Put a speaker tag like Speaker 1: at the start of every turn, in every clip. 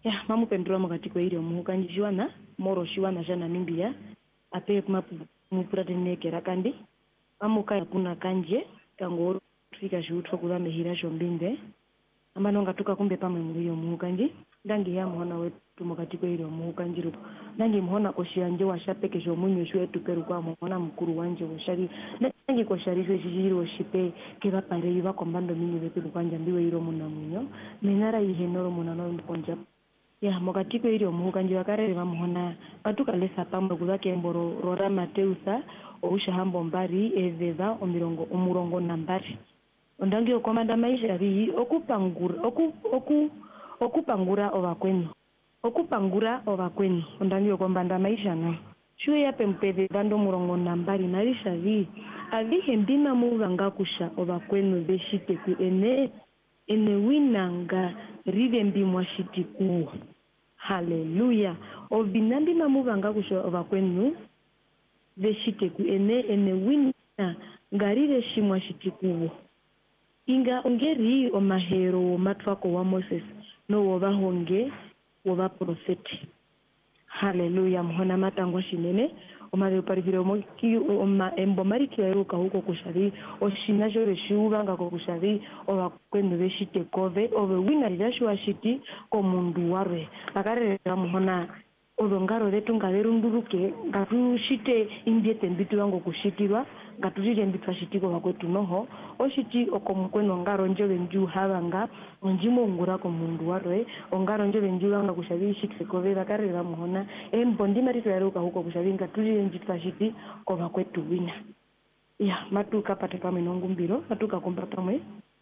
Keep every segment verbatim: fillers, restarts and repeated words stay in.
Speaker 1: ya mamu pendura mukati kwa iri omuhuka njiwana moro shiwana jana Namibia ape kuma mupurate nekera kandi amuka yakuna kanje kango fika shutwa kula mehira shombinde amba nonga tuka kumbe pamwe muri omuhuka nji ndangi ya muhona wetu mukati kwa iri omuhuka njiru ndangi muhona koshiyanje washapeke jo munyo shwe tuperu kwa muhona mukuru wanje woshari ndangi koshari shwe shijiri oshipe keba pare yuba kombando minyo wetu kwanja ndiwe iro muna munyo menara ihenoro muna no mkonja ya mukati kwa iri omuhuka nji wakarere bamuhona batuka lesa pamwe kuzake mboro rora Mateusa ousha hambo mbari eveva omirongo umurongo nambari ondangi okomanda maisha bi okupangura oku oku okupangura obakwenu okupangura obakwenu ondangi okombanda maisha na shuwe yape mpeve bando murongo nambari narisha bi abi hembina muvanga kusha obakwenu beshite ku ene ene winanga rive mbi mwashiti ku haleluya obinambi mamuvanga kusha obakwenu beshite ku ene ene wina ngarire shimwa shitikuwo inga ongeri omahero matwako wa Moses no wobahonge woba profeti haleluya muhona matangwa shinene omave parivire omoki oma embo mariki yaruka huko kushari oshina jore shubanga ko kushari obakwenu beshite kove obe wina ryashwa shiti ko mundu warwe bakarera muhona olongaro letu ngaverunduruke ngatushite imbiete mbitu wango kushitirwa ngatujire mbitwashitiko bakwetu noho oshiti okomkweno ngaro njebe nju habanga onjimo ngura ko mundu warwe ongaro njebe nju wanga kushabishikse kovera karera muhona embondi marito yaruka huko kushabinga tujire mbitwashiti ko bakwetu wina ya matuka pateka menongu mbiro matuka kompata mwe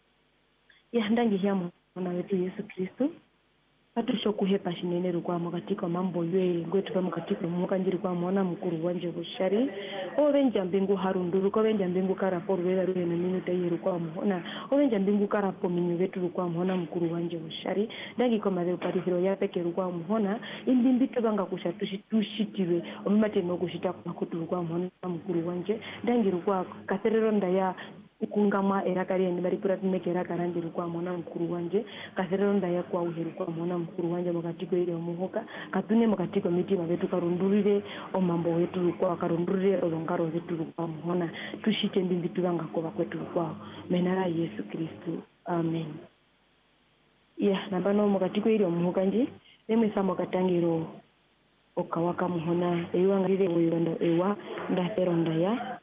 Speaker 1: ya ndangi hya mwana wetu Yesu Kristo patusho kuhepa shinene rukwa mukatiko mambo ywe ngwetu pa mukatiko muka njiri kwa mwana mukuru wanje bushari obenja mbingu harunduru ko benja mbingu karapo rwera rwe na minuta yiru kwa muhona obenja mbingu karapo minyu wetu rukwa muhona mukuru wanje bushari ndangi ko mare parisiro yapeke rukwa muhona indimbi tubanga kushatushitiwe omumate no kushita kwa kutu rukwa muhona mukuru wanje ndangi rukwa kaserero ndaya ukungamwa erakari ndi bari pura tumekera karandi rukwa mwana mukuru wanje kaserero ndaya kwa uheru kwa mwana mukuru wanje mukatiko ile omuhoka katune mukatiko mitima betu karundurire omambo wetu rukwa karundurire olongaro wetu rukwa muhona tushite ndimbi tubanga ko bakwetu rukwa menara Yesu Kristo amen ya nabano mukatiko ile omuhoka nji nemwe samo katangiro okawaka muhona ewangalire oyonda ewa ndafero ndaya